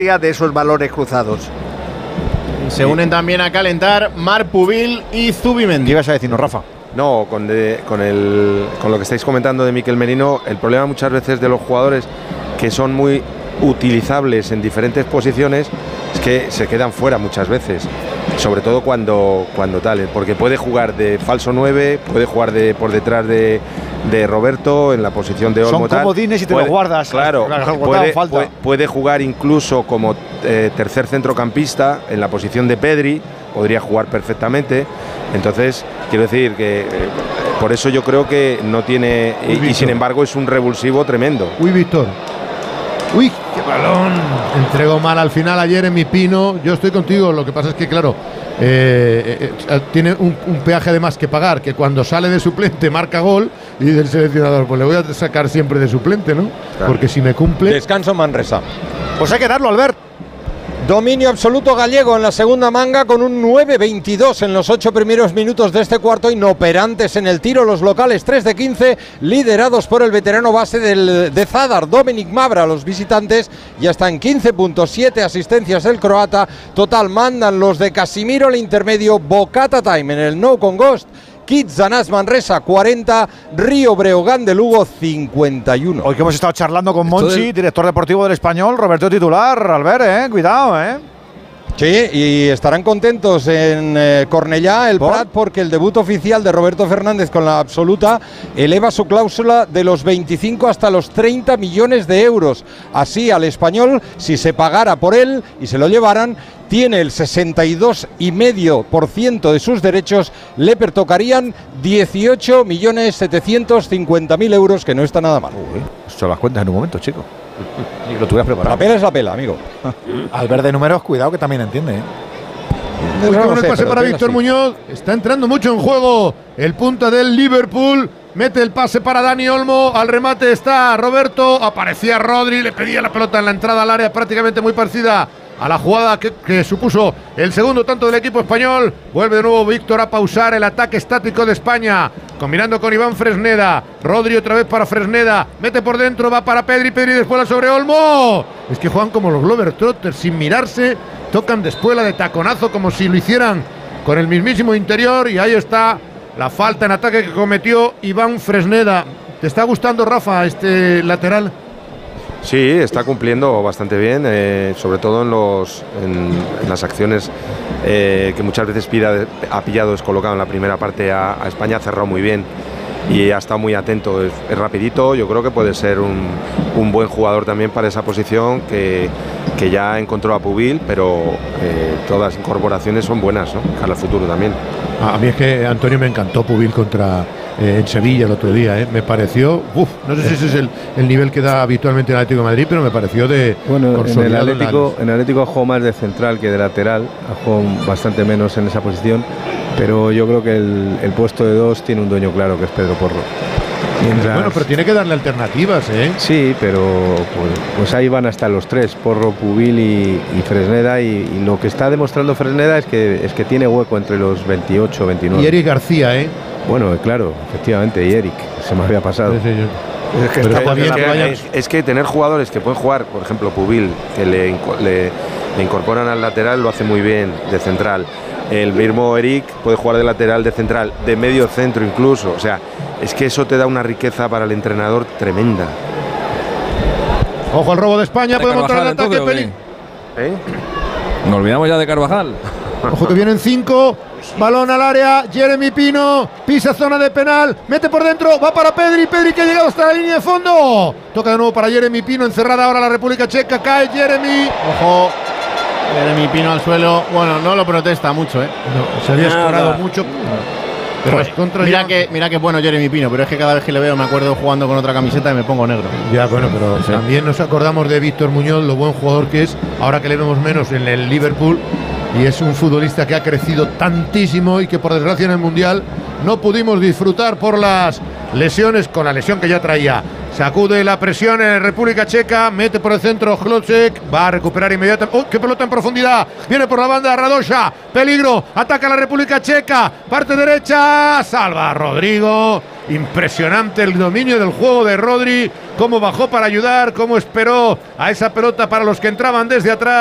de esos valores cruzados. Se unen también a calentar Marc Pubil y Zubimendi. ¿Qué ibas a decirnos, Rafa? No, con lo que estáis comentando de Mikel Merino, el problema muchas veces de los jugadores que son muy utilizables en diferentes posiciones es que se quedan fuera muchas veces, sobre todo cuando tal, porque puede jugar de falso 9, puede jugar por detrás de Roberto en la posición de Olmo. Son comodines y te los guardas. Claro, puede jugar incluso como tercer centrocampista en la posición de Pedri, podría jugar perfectamente. Entonces, quiero decir que por eso yo creo que no tiene, y sin embargo es un revulsivo tremendo. Uy, Víctor. Uy, qué balón. Entregó mal al final ayer en mi Pino. Yo estoy contigo, lo que pasa es que, claro, tiene un peaje de más que pagar, que cuando sale de suplente marca gol y dice el seleccionador, pues le voy a sacar siempre de suplente, ¿no? Claro. Porque si me cumple… Descanso Manresa. Pues hay que darlo, Albert. Dominio absoluto gallego en la segunda manga con un 9-22 en los 8 primeros minutos de este cuarto, inoperantes en el tiro los locales, 3 de 15, liderados por el veterano base de Zadar, Dominic Mavra. Los visitantes ya están 15 puntos, 7 asistencias el croata. Total mandan los de Casimiro, el intermedio Bocata Time en el No con Ghost. Kitzanas Manresa 40, Río Breogán de Lugo 51. Hoy que hemos estado charlando con Monchi, director deportivo del Español, Roberto titular, Albert, cuidado, Sí, y estarán contentos en Cornellá, el Prat, porque el debut oficial de Roberto Fernández con la absoluta eleva su cláusula de los 25 hasta los 30 millones de euros. Así al Español, si se pagara por él y se lo llevaran, tiene el 62,5% de sus derechos, le pertocarían 18.750.000 euros, que no está nada mal. Se las cuentas en un momento, chico. Y lo tuvieras preparado. La pela es la pela, amigo. Albert de números, cuidado, que también entiende, Bueno, el pase para Víctor Muñoz. Está entrando mucho en juego el punta del Liverpool. Mete el pase para Dani Olmo. Al remate está Roberto. Aparecía Rodri. Le pedía la pelota en la entrada al área, prácticamente muy parecida a la jugada que supuso el segundo tanto del equipo español. Vuelve de nuevo Víctor a pausar el ataque estático de España, combinando con Iván Fresneda. Rodri otra vez para Fresneda, mete por dentro, va para Pedri después sobre Olmo. Es que juegan como los Globetrotters, sin mirarse, tocan después la de taconazo como si lo hicieran con el mismísimo interior, y ahí está la falta en ataque que cometió Iván Fresneda. ¿Te está gustando, Rafa, este lateral? Sí, está cumpliendo bastante bien, sobre todo en las acciones que muchas veces ha pillado descolocado en la primera parte a España. Ha cerrado muy bien y ha estado muy atento, es rapidito. Yo creo que puede ser un buen jugador también para esa posición, que ya encontró a Pubil, pero todas las incorporaciones son buenas, ¿no? Para el futuro también. A mí es que, Antonio, me encantó Pubil en Sevilla el otro día, me pareció, no sé si ese es el nivel que da habitualmente el Atlético de Madrid, pero me pareció de consolidado. En el Atlético jugó más de central que de lateral, jugó bastante menos en esa posición, pero yo creo que el puesto de 2 tiene un dueño claro, que es Pedro Porro. Bueno, pero tiene que darle alternativas, Sí, pero pues ahí van hasta los 3, Porro, Pubil y Fresneda, y lo que está demostrando Fresneda es que tiene hueco entre los 28 29. Y Eric García, Bueno, claro, efectivamente, y Eric, se me había pasado. Sí, es que tener jugadores que pueden jugar, por ejemplo, Pubil, que le incorporan al lateral, lo hace muy bien de central. El mismo Eric puede jugar de lateral, de central, de medio centro incluso. O sea, es que eso te da una riqueza para el entrenador tremenda. Ojo al robo de España, podemos entrar al ataque, Pelín. Nos olvidamos ya de Carvajal. Ojo que vienen 5, balón al área, Jeremy Pino, pisa zona de penal, mete por dentro, va para Pedri que ha llegado hasta la línea de fondo. Toca de nuevo para Jeremy Pino, encerrada ahora la República Checa, cae Jeremy. Ojo. Jeremy Pino al suelo, bueno, no lo protesta mucho, No, se había escorado mucho. Pero mira que bueno Jeremy Pino, pero es que cada vez que le veo me acuerdo jugando con otra camiseta y me pongo negro. Ya, bueno, pero también nos acordamos de Víctor Muñoz, lo buen jugador que es, ahora que le vemos menos en el Liverpool, y es un futbolista que ha crecido tantísimo y que por desgracia en el Mundial no pudimos disfrutar por las lesiones, con la lesión que ya traía. Sacude la presión en República Checa, mete por el centro Hlocek, va a recuperar inmediatamente. ¡Oh, qué pelota en profundidad! Viene por la banda Radosha, peligro, ataca la República Checa, parte derecha, salva a Rodrigo. Impresionante el dominio del juego de Rodri, cómo bajó para ayudar, cómo esperó a esa pelota para los que entraban desde atrás.